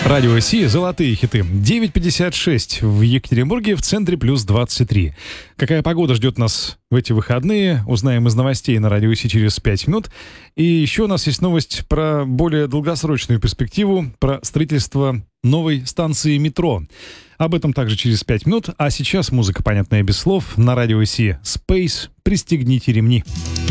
Радио Си, золотые хиты. 9:56 в Екатеринбурге, в центре плюс 23. Какая погода ждет нас в эти выходные, узнаем из новостей на Радио Си через 5 минут. И еще у нас есть новость про более долгосрочную перспективу, про строительство новой станции метро. Об этом также через 5 минут. А сейчас музыка, понятная без слов, на Радио Си. Space. Пристегните ремни.